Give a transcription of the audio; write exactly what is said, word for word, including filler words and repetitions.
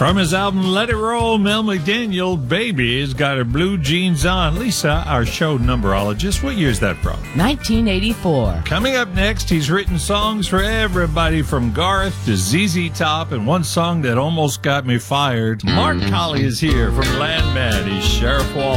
From his album Let It Roll, Mel McDaniel, Baby's got her blue jeans on. Lisa, our show numberologist, what year is that from? nineteen eighty-four. Coming up next, he's written songs for everybody from Garth to Z Z Top, and one song that almost got me fired. Mark Colley is here from Landman. He's Sheriff Wall.